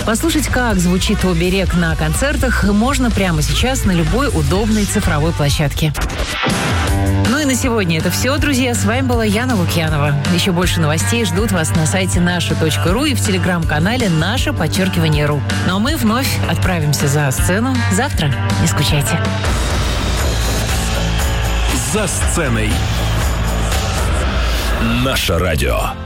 Послушать, как звучит «Оберег» на концертах можно прямо сейчас на любой удобной цифровой площадке. Ну и на сегодня это все, друзья. С вами была Яна Лукьянова. Еще больше новостей ждут вас на сайте наша.ру и в телеграм-канале #Ру. Ну а мы вновь отправимся за сцену завтра. Не скучайте. За сценой. Наше радио.